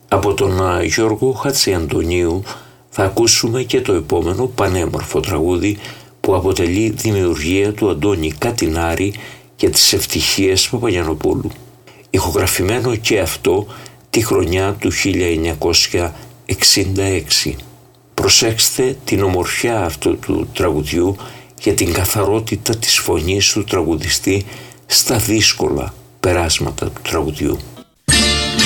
Από τον Γιώργο Χατζιαντονίου θα ακούσουμε και το επόμενο πανέμορφο τραγούδι που αποτελεί δημιουργία του Αντώνη Κατινάρη και της Ευτυχίας Παπαγιαννοπούλου. Ηχογραφημένο και αυτό τη χρονιά του 1966. Προσέξτε την ομορφιά αυτού του τραγουδιού και την καθαρότητα της φωνής του τραγουδιστή στα δύσκολα περάσματα του τραγουδιού.